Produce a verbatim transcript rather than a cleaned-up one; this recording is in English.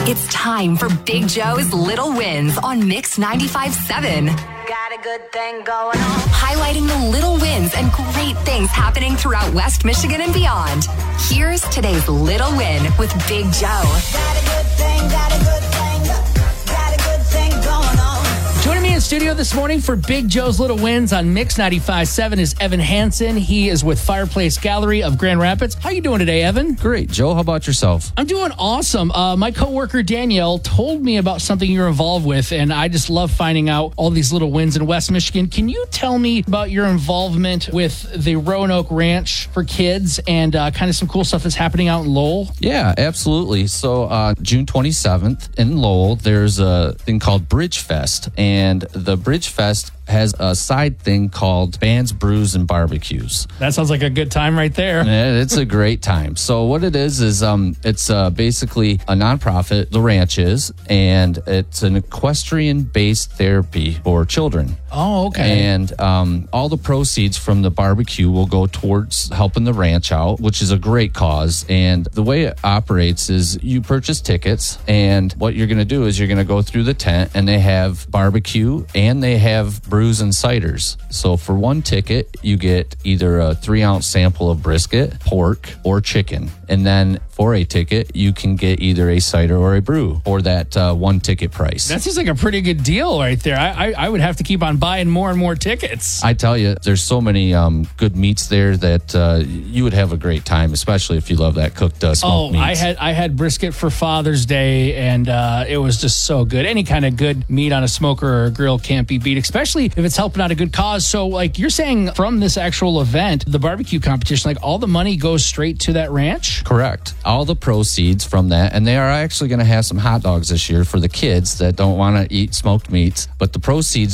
It's time for Big Joe's Little Wins on Mix ninety-five point seven. Got a good thing going on. Highlighting the little wins and great things happening throughout West Michigan and beyond. Here's today's Little Win with Big Joe. Got a good thing, got a good thing, got a good thing going on. Joining me in studio this morning for Big Joe's Little Wins on Mix ninety-five point seven is Evan Hansen. He is with Fireplace Gallery of Grand Rapids. How you doing today, Evan? Great. Joe, how about yourself? I'm doing awesome. Uh, my coworker Danielle told me about something you're involved with, and I just love finding out all these little wins in West Michigan. Can you tell me about your involvement with the Roanoke Ranch for kids and uh, kind of some cool stuff that's happening out in Lowell? Yeah, absolutely. So uh, June twenty-seventh in Lowell, there's a thing called Bridge Fest, and the Bridge Fest has a side thing called Bands, Brews, and Barbecues. That sounds like a good time right there. And it's a great time. So what it is is um, it's uh, basically a nonprofit, the ranch is, and it's an equestrian-based therapy for children. Oh, okay. And um, all the proceeds from the barbecue will go towards helping the ranch out, which is a great cause. And the way it operates is you purchase tickets, and what you're going to do is you're going to go through the tent, and they have barbecue and they have brews and ciders. So for one ticket, you get either a three ounce sample of brisket, pork, or chicken. And then for a ticket, you can get either a cider or a brew for that uh, one ticket price. That seems like a pretty good deal right there. I, I, I would have to keep on buying more and more tickets. I tell you, there's so many um, good meats there that uh, you would have a great time, especially if you love that cooked uh, smoked oh, meats. I had I had brisket for Father's Day, and uh, it was just so good. Any kind of good meat on a smoker or a grill can't be beat, especially if it's helping out a good cause. So, like you're saying, from this actual event, the barbecue competition, like all the money goes straight to that ranch? Correct. All the proceeds from that, and they are actually going to have some hot dogs this year for the kids that don't want to eat smoked meats, but the proceeds